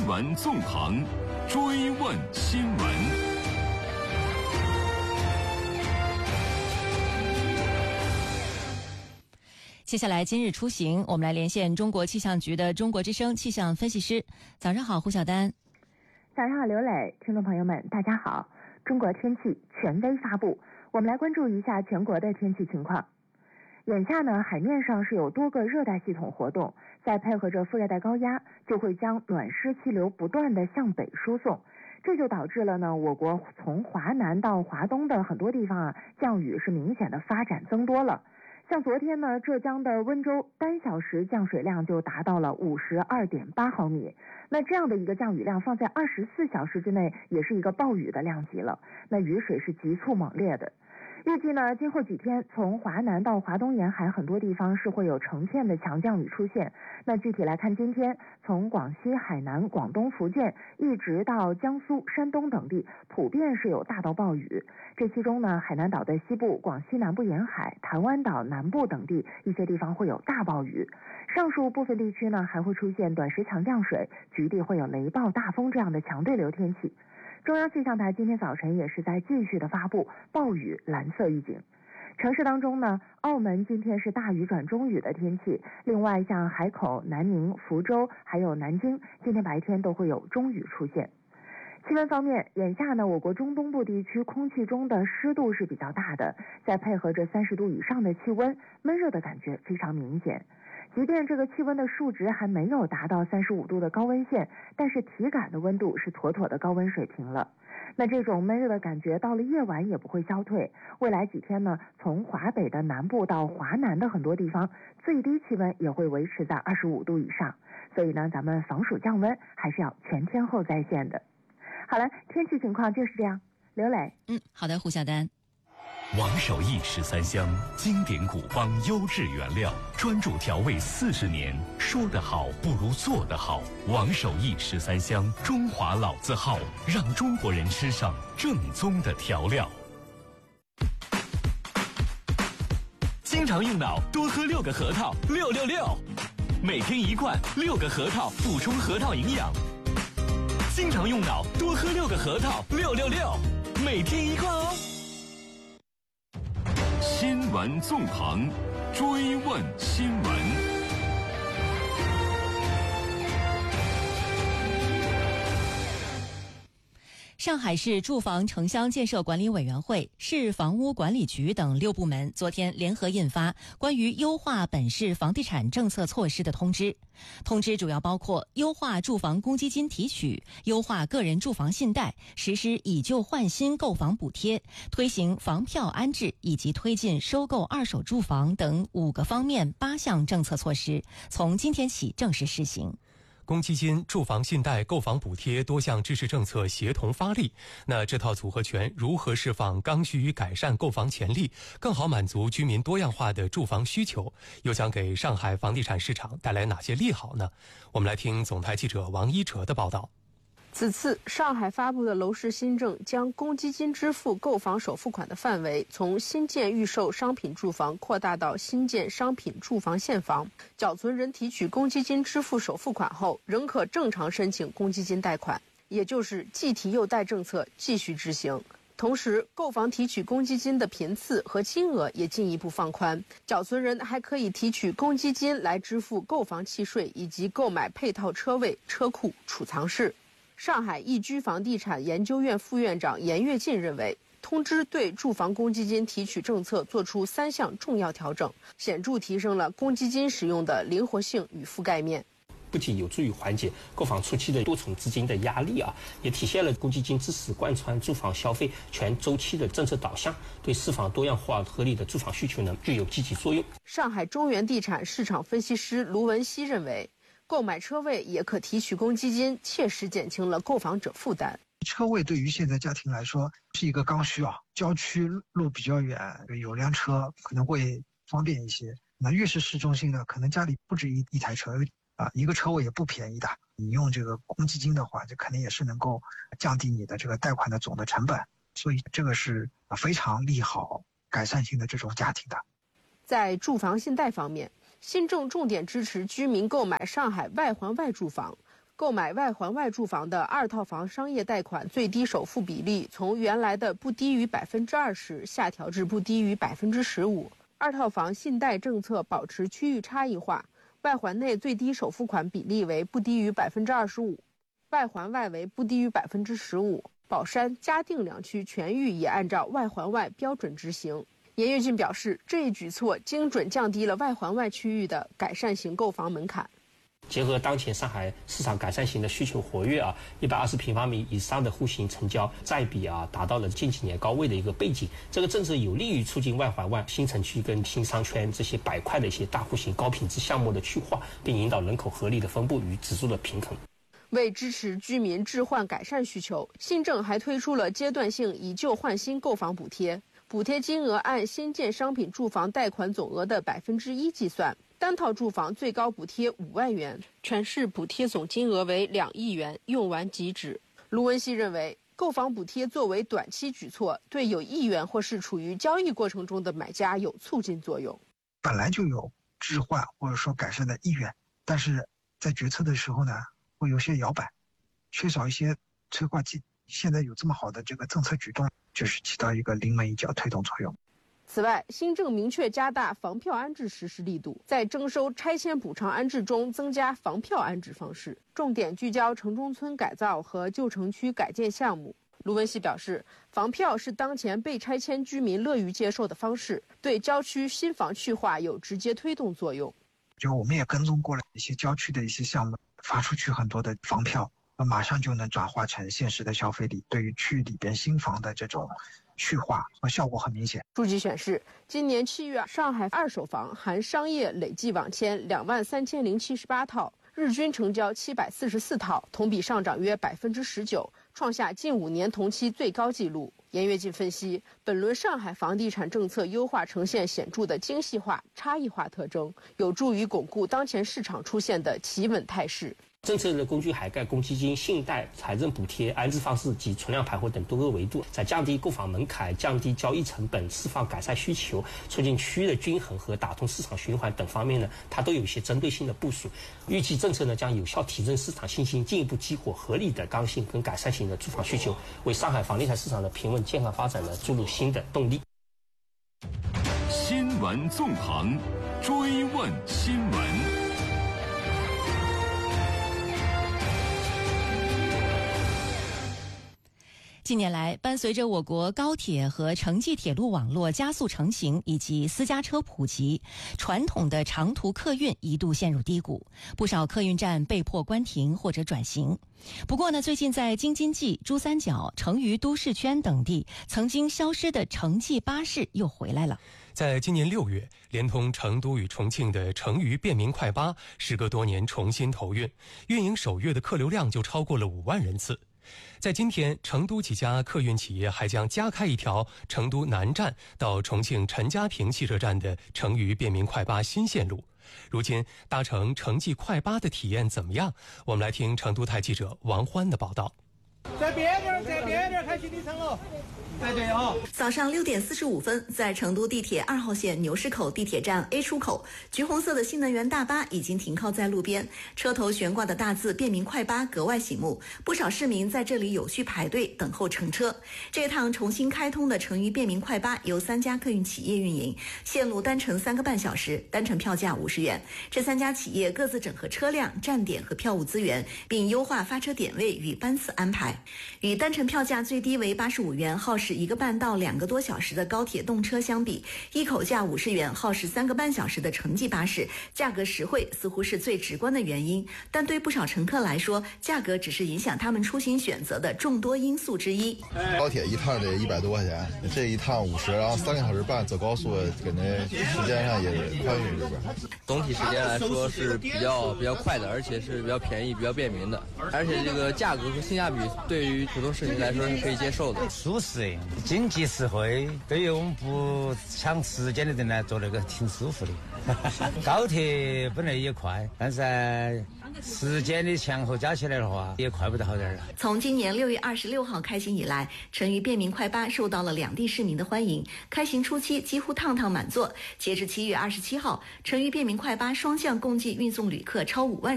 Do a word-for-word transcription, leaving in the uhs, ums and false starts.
新闻纵横，追问新闻。 接下来今日出行，我们来连线中国气象局的中国之声气象分析师。早上好，胡晓丹。 早上好，刘磊，听众朋友们，大家好。中国天气权威发布，我们来关注一下全国的天气情况。眼下呢，海面上是有多个热带系统活动，再配合着副热带高压，就会将暖湿气流不断的向北输送，这就导致了呢，我国从华南到华东的很多地方啊，降雨是明显的发展增多了。像昨天呢，浙江的温州单小时降水量就达到了五十二点八毫米。那这样的一个降雨量放在二十四小时之内，也是一个暴雨的量级了。那雨水是急促猛烈的。预计呢，今后几天从华南到华东沿海很多地方是会有成片的强降雨出现。那具体来看，今天从广西、海南、广东、福建一直到江苏、山东等地，普遍是有大到暴雨。这其中呢，海南岛的西部、广西南部沿海、台湾岛南部等地一些地方会有大暴雨。上述部分地区呢，还会出现短时强降水，局地会有雷暴、大风这样的强对流天气。中央气象台今天早晨也是在继续的发布暴雨蓝色预警。城市当中呢，澳门今天是大雨转中雨的天气，另外像海口、南宁、福州还有南京，今天白天都会有中雨出现。气温方面，眼下呢，我国中东部地区空气中的湿度是比较大的，再配合着三十度以上的气温，闷热的感觉非常明显。即便这个气温的数值还没有达到三十五度的高温线，但是体感的温度是妥妥的高温水平了。那这种闷热的感觉到了夜晚也不会消退，未来几天呢，从华北的南部到华南的很多地方，最低气温也会维持在二十五度以上。所以呢，咱们防暑降温还是要全天候在线的。好了，天气情况就是这样。刘磊， 嗯，好的，胡晓丹。 王守义十三香，经典古方优质原料，专注调味四十年，说得好不如做得好。王守义十三香，中华老字号，让中国人吃上正宗的调料。经常用脑，多喝六个核桃，六六六，每天一罐，六个核桃，补充核桃营养。经常用脑，多喝六个核桃，六六六，每天一罐哦。新闻纵横，追问新闻。 上海市住房城乡建设管理委员会、市房屋管理局等六部门昨天联合印发关于优化本市房地产政策措施的通知。通知主要包括优化住房公积金提取、优化个人住房信贷、实施以旧换新购房补贴、推行房票安置以及推进收购二手住房等五个方面八项政策措施，从今天起正式施行。 公积金、住房信贷、购房补贴多项支持政策协同发力，那这套组合拳如何释放刚需与改善购房潜力，更好满足居民多样化的住房需求，又将给上海房地产市场带来哪些利好呢？我们来听总台记者王一哲的报道。 此次上海发布的楼市新政将公积金支付购房首付款的范围从新建预售商品住房扩大到新建商品住房现房，缴存人提取公积金支付首付款后仍可正常申请公积金贷款，也就是既提又贷政策继续执行。同时，购房提取公积金的频次和金额也进一步放宽，缴存人还可以提取公积金来支付购房契税以及购买配套车位、车库、储藏室。上海易居房地产研究院副院长严跃进认为，通知对住房公积金提取政策作出三项重要调整，显著提升了公积金使用的灵活性与覆盖面。 不仅有助于缓解购房初期的多重资金的压力啊，也体现了公积金支持贯穿住房消费全周期的政策导向，对释放多样化合理的住房需求呢具有积极作用。 上海中原地产市场分析师卢文熙认为，购买车位也可提取公积金，切实减轻了购房者负担。 车位对于现在家庭来说是一个刚需啊，郊区路比较远，有辆车可能会方便一些。那越是市中心的，可能家里不止一一台车啊，一个车位也不便宜的。你用这个公积金的话，这肯定也是能够降低你的这个贷款的总的成本，所以这个是非常利好改善性的这种家庭的。 在住房信贷方面，新政重点支持居民购买上海外环外住房， 购买外环外住房的二套房商业贷款最低首付比例从原来的不低于百分之二十下调至不低于百分之十五。二套房信贷政策保持区域差异化，外环内最低首付款比例为不低于百分之二十五，外环外为不低于百分之十五。宝山、嘉定两区全域也按照外环外标准执行。严跃进表示，这一举措精准降低了外环外区域的改善型购房门槛。 结合当前上海市场改善型的需求活跃啊，一百二十平方米以上的户型成交占比啊达到了近几年高位的一个背景，这个政策有利于促进外环外新城区跟新商圈这些板块的一些大户型高品质项目的去化，并引导人口合理的分布与指数的平衡。 为支持居民置换改善需求，新政还推出了阶段性以旧换新购房补贴，补贴金额按新建商品住房贷款总额的百分之一计算。单套住房最高补贴五万元，全市补贴总金额为两亿元，用完即止。卢文熙认为，购房补贴作为短期举措，对有意愿或是处于交易过程中的买家有促进作用。 本来就有置换或者说改善的意愿，但是在决策的时候呢，会有些摇摆，缺少一些催化剂。现在有这么好的这个政策举动，就是起到一个临门一脚推动作用。 此外，新政明确加大房票安置实施力度，在征收拆迁补偿安置中增加房票安置方式，重点聚焦城中村改造和旧城区改建项目。卢文熙表示，房票是当前被拆迁居民乐于接受的方式，对郊区新房去化有直接推动作用。 就我们也跟踪过了一些郊区的一些项目，发出去很多的房票，马上就能转化成现实的消费力，对于区域里边新房的这种去化和效果很明显。 数据显示，今年七月，上海二手房含商业累计网签两万三千零七十八套，日均成交七百四十四套，同比上涨约百分之十九，创下近五年同期最高纪录。严跃进分析，本轮上海房地产政策优化呈现显著的精细化、差异化特征，有助于巩固当前市场出现的企稳态势。 政策的工具涵盖公积金、信贷、财政补贴、安置方式及存量排货等多个维度，在降低购房门槛、降低交易成本、释放改善需求、促进区域的均衡和打通市场循环等方面呢，它都有一些针对性的部署。预计政策呢将有效提振市场信心，进一步激活合理的刚性跟改善型的住房需求，为上海房地产市场的平稳健康发展呢注入新的动力。 新闻纵横，追问新闻。 近年来，伴随着我国高铁和城际铁路网络加速成型以及私家车普及，传统的长途客运一度陷入低谷，不少客运站被迫关停或者转型。不过呢，最近在京津冀、珠三角、成渝都市圈等地，曾经消失的城际巴士又回来了。 在今年六月，连通成都与重庆的成渝便民快巴，时隔多年重新投运，运营首月的客流量就超过了五万人次。在今天，成都几家客运企业还将加开一条成都南站到重庆陈家坪汽车站的成渝便民快巴新线路。如今搭乘城际快巴的体验怎么样？我们来听成都台记者王欢的报道。 在边边，在边边开行李舱了。对对哦。 早上六点四十五分，在成都地铁二号线牛市口地铁站 A 出口，橘红色的新能源大巴已经停靠在路边，车头悬挂的大字“便民快巴”格外醒目，不少市民在这里有序排队等候乘车。这趟重新开通的成渝便民快巴由三家客运企业运营，线路单程三个半小时，单程票价五十元。这三家企业各自整合车辆、站点和票务资源，并优化发车点位与班次安排。与单程票价最低为八十五元，耗时一个半到两个多小时的高铁动车相比，一口价五十元，耗时三个半小时的城际巴士，价格实惠似乎是最直观的原因。但对不少乘客来说，价格只是影响他们出行选择的众多因素之一。 高铁一趟得一百多块钱，这一趟五十，然后三个小时半走高速，可能时间上也宽裕这边。 总体时间来说是比较比较快的，而且是比较便宜、比较便民的，而且这个价格和性价比对于普通市民来说是可以接受的， 舒适、经济实惠，对于我们不抢时间的人来做那个挺舒服的。高铁本来也快，但是时间的前后加起来的话，也快不得好点了。 从今年六月二十六号开行以来，成渝便民快巴受到了两地市民的欢迎，开行初期几乎趟趟满座。截至七月二十七号，成渝便民快巴双向共计运送旅客超五万。